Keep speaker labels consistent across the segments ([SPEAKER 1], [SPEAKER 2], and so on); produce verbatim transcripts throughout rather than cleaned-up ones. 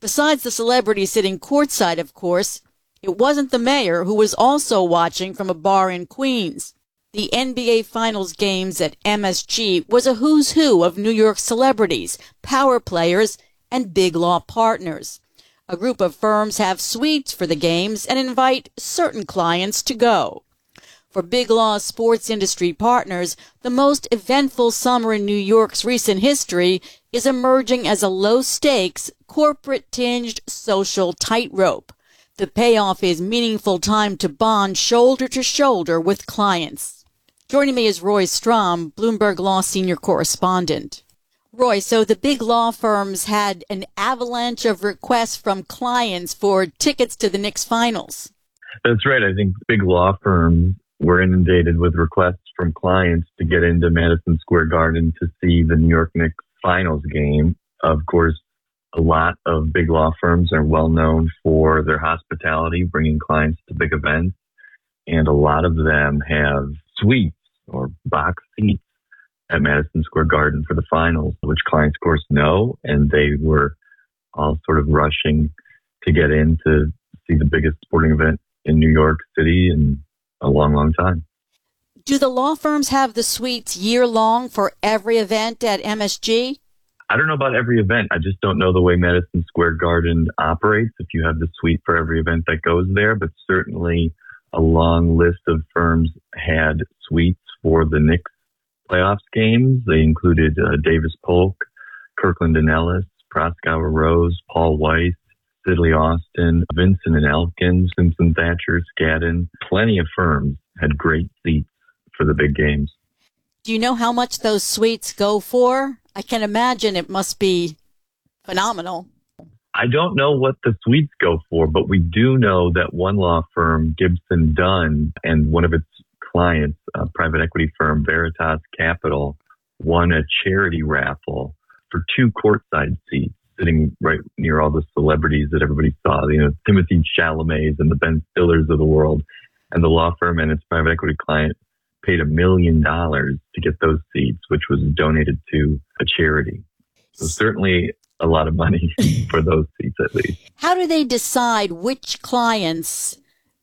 [SPEAKER 1] Besides the celebrity sitting courtside, of course, it wasn't the mayor who was also watching from a bar in Queens. The N B A Finals games at M S G was a who's who of New York celebrities, power players, and big law partners. A group of firms have suites for the games and invite certain clients to go. For Big Law sports industry partners, the most eventful summer in New York's recent history is emerging as a low-stakes, corporate-tinged social tightrope. The payoff is meaningful time to bond shoulder to shoulder with clients. Joining me is Roy Strom, Bloomberg Law senior correspondent. Roy, so the big law firms had an avalanche of requests from clients for tickets to the Knicks finals.
[SPEAKER 2] That's right. I think big law firms were inundated with requests from clients to get into Madison Square Garden to see the New York Knicks finals game. Of course, a lot of big law firms are well known for their hospitality, bringing clients to big events, and a lot of them have suites or box seats at Madison Square Garden for the finals, which clients, of course, know, and they were all sort of rushing to get in to see the biggest sporting event in New York City in a long, long time.
[SPEAKER 1] Do the law firms have the suites year-long for every event at M S G?
[SPEAKER 2] I don't know about every event. I just don't know the way Madison Square Garden operates, if you have the suite for every event that goes there, but certainly a long list of firms had suites for the Knicks playoffs games. They included uh, Davis Polk, Kirkland and Ellis, Proskauer Rose, Paul Weiss, Sidley Austin, Vincent and Elkins, Simpson Thatcher, Skadden. Plenty of firms had great seats for the big games.
[SPEAKER 1] Do you know how much those suites go for? I can imagine it must be phenomenal.
[SPEAKER 2] I don't know what the suites go for, but we do know that one law firm, Gibson Dunn, and one of its clients, a private equity firm, Veritas Capital, won a charity raffle for two courtside seats, sitting right near all the celebrities that everybody saw, you know, Timothy Chalamet and the Ben Stillers of the world. And the law firm and its private equity client paid a million dollars to get those seats, which was donated to a charity. So certainly a lot of money for those seats, at least.
[SPEAKER 1] How do they decide which clients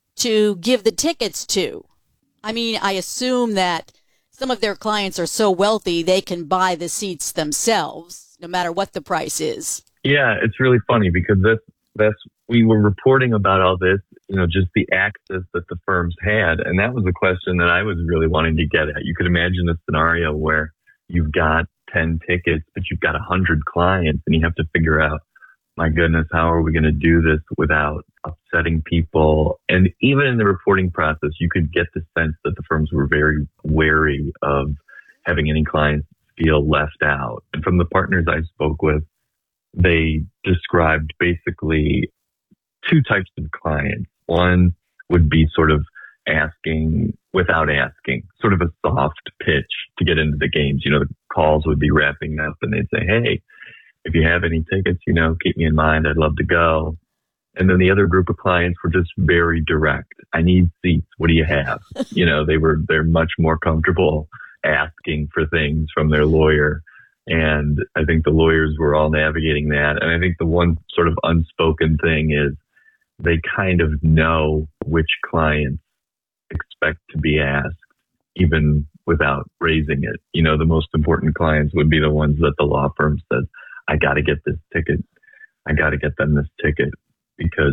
[SPEAKER 1] to give the tickets to? I mean, I assume that some of their clients are so wealthy they can buy the seats themselves, no matter what the price is.
[SPEAKER 2] Yeah, it's really funny because that's, that's, we were reporting about all this, you know, just the access that the firms had. And that was a question that I was really wanting to get at. You could imagine a scenario where you've got ten tickets, but you've got one hundred clients and you have to figure out, my goodness, how are we going to do this without upsetting people? And even in the reporting process, you could get the sense that the firms were very wary of having any clients feel left out. And from the partners I spoke with, they described basically two types of clients. One would be sort of asking without asking, sort of a soft pitch to get into the games. You know, the calls would be wrapping up and they'd say, hey, if you have any tickets, you know, keep me in mind. I'd love to go. And then the other group of clients were just very direct. I need seats. What do you have? You know, they were, they're much more comfortable asking for things from their lawyer. And I think the lawyers were all navigating that. And I think the one sort of unspoken thing is they kind of know which clients expect to be asked, even without raising it. You know, the most important clients would be the ones that the law firm says, I got to get this ticket. I got to get them this ticket because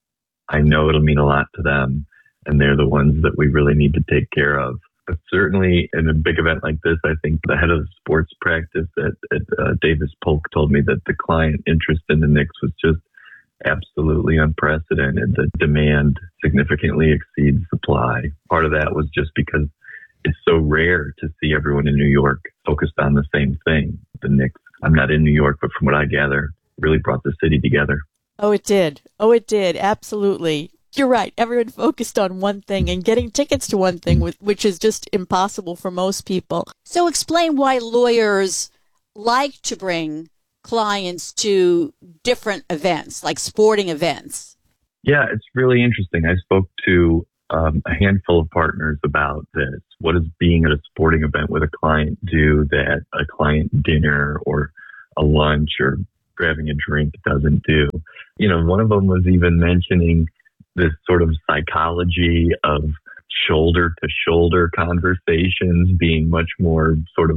[SPEAKER 2] I know it'll mean a lot to them. And they're the ones that we really need to take care of. But certainly in a big event like this, I think the head of sports practice at, at uh, Davis Polk told me that the client interest in the Knicks was just absolutely unprecedented. The demand significantly exceeds supply. Part of that was just because it's so rare to see everyone in New York focused on the same thing. The Knicks, I'm not in New York, but from what I gather, really brought the city together.
[SPEAKER 1] Oh, it did. Oh, it did. Absolutely. You're right. Everyone focused on one thing and getting tickets to one thing, which is just impossible for most people. So explain why lawyers like to bring clients to different events, like sporting events.
[SPEAKER 2] Yeah, it's really interesting. I spoke to um, a handful of partners about this. What does being at a sporting event with a client do that a client dinner or a lunch or grabbing a drink doesn't do. You know, one of them was even mentioning this sort of psychology of shoulder to shoulder conversations being much more sort of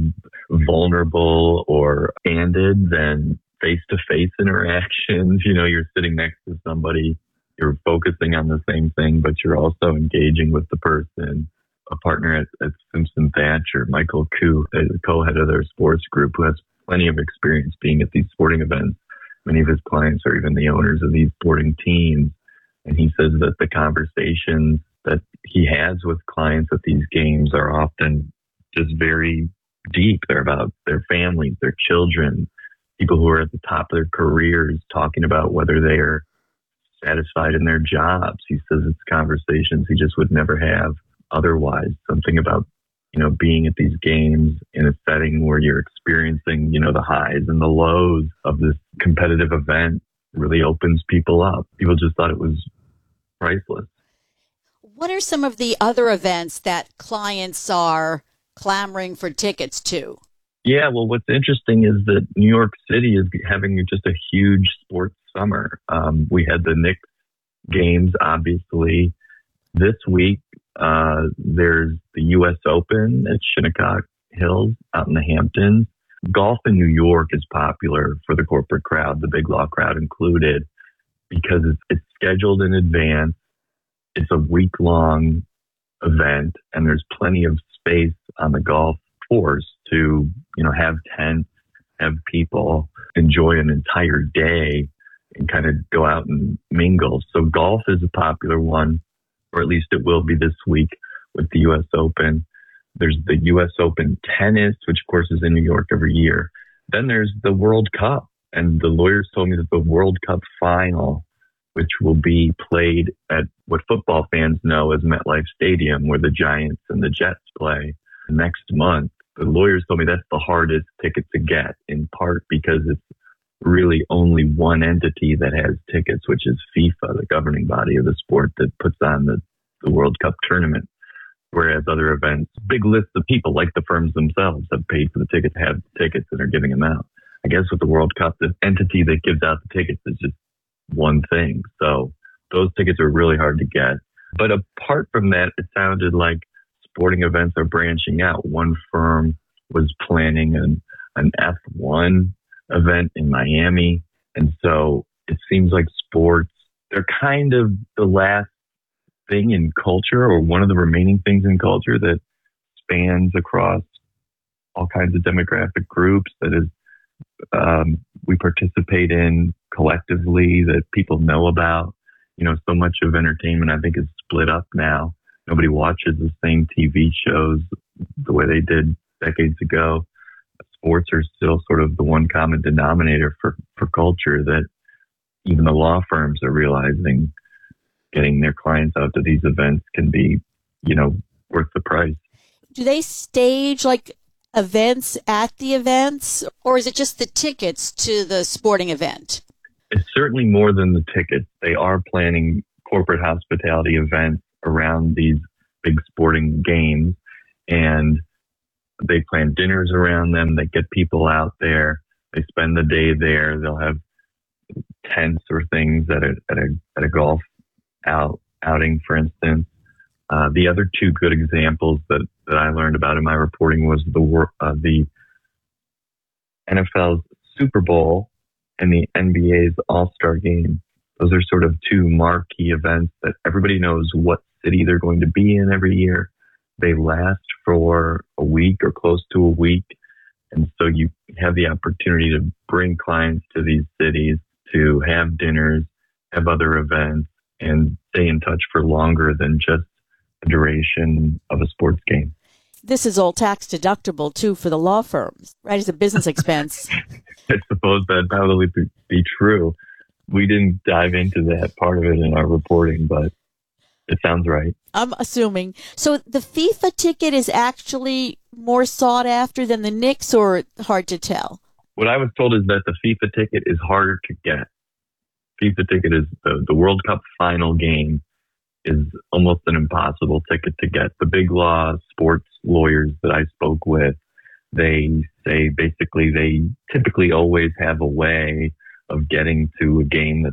[SPEAKER 2] vulnerable or candid than face to face interactions. You know, you're sitting next to somebody, you're focusing on the same thing, but you're also engaging with the person. A partner at, at Simpson Thatcher, Michael Koo, the co-head of their sports group, who has plenty of experience being at these sporting events. Many of his clients are even the owners of these sporting teams. And he says that the conversations that he has with clients at these games are often just very deep. They're about their families, their children, people who are at the top of their careers, talking about whether they are satisfied in their jobs. He says it's conversations he just would never have otherwise. Something about, you know, being at these games in a setting where you're experiencing, you know, the highs and the lows of this competitive event really opens people up. People just thought it was priceless.
[SPEAKER 1] What are some of the other events that clients are clamoring for tickets to?
[SPEAKER 2] Yeah, well, what's interesting is that New York City is having just a huge sports summer. Um, we had the Knicks games, obviously. This week, uh, there's the U S Open at Shinnecock Hills out in the Hamptons. Golf in New York is popular for the corporate crowd, the big law crowd included, because it's, it's scheduled in advance. It's a week-long event, and there's plenty of space on the golf course to, you know, have tents, have people enjoy an entire day and kind of go out and mingle. So golf is a popular one, or at least it will be this week with the U S Open. There's the U S Open tennis, which of course is in New York every year. Then there's the World Cup, and the lawyers told me that the World Cup final, which will be played at what football fans know as MetLife Stadium, where the Giants and the Jets play next month. The lawyers told me that's the hardest ticket to get, in part because it's really only one entity that has tickets, which is FIFA, the governing body of the sport that puts on the, the World Cup tournament. Whereas other events, big lists of people like the firms themselves have paid for the tickets, have tickets and are giving them out. I guess with the World Cup, the entity that gives out the tickets is just one thing. So those tickets are really hard to get. But apart from that, it sounded like sporting events are branching out. One firm was planning an, an F one event in Miami. And so it seems like sports, they're kind of the last thing in culture, or one of the remaining things in culture that spans across all kinds of demographic groups, that is, um, we participate in collectively, that people know about. You know, so much of entertainment, I think, is split up now. Nobody watches the same T V shows the way they did decades ago. Sports are still sort of the one common denominator for, for culture that even the law firms are realizing getting their clients out to these events can be, you know, worth the price.
[SPEAKER 1] Do they stage like events at the events, or is it just the tickets to the sporting event?
[SPEAKER 2] It's certainly more than the tickets. They are planning corporate hospitality events around these big sporting games, and they plan dinners around them. They get people out there. They spend the day there. They'll have tents or things at a at a at a golf out outing, for instance. Uh, the other two good examples that, that I learned about in my reporting was the uh, the N F L's Super Bowl and the N B A's All-Star Game. Those are sort of two marquee events that everybody knows what city they're going to be in every year. They last for a week or close to a week. And so you have the opportunity to bring clients to these cities, to have dinners, have other events, and stay in touch for longer than just the duration of a sports game.
[SPEAKER 1] This is all tax deductible, too, for the law firms, right, as a business expense.
[SPEAKER 2] I suppose that'd probably be, be true. We didn't dive into that part of it in our reporting, but it sounds right.
[SPEAKER 1] I'm assuming. So the FIFA ticket is actually more sought after than the Knicks, or hard to tell?
[SPEAKER 2] What I was told is that the FIFA ticket is harder to get. FIFA ticket is the, the World Cup final game is almost an impossible ticket to get. The big law sports lawyers that I spoke with, they say basically they typically always have a way of getting to a game that